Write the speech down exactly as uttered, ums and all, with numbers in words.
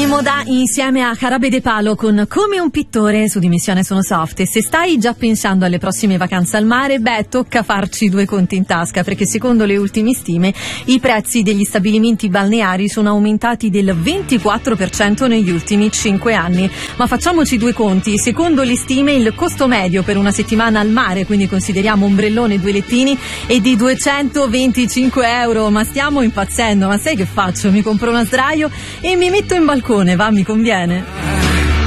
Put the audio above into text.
Moda insieme a Jarabe de Palo con Come un pittore su Dimissione Sono Soft. E se stai già pensando alle prossime vacanze al mare, beh, tocca farci due conti in tasca, perché secondo le ultime stime i prezzi degli stabilimenti balneari sono aumentati del ventiquattro per cento negli ultimi cinque anni. Ma facciamoci due conti: secondo le stime il costo medio per una settimana al mare, quindi consideriamo ombrellone e due lettini, è di duecentoventicinque euro. Ma stiamo impazzendo, ma sai che faccio? Mi compro uno sdraio e mi metto in balcone, va, mi conviene.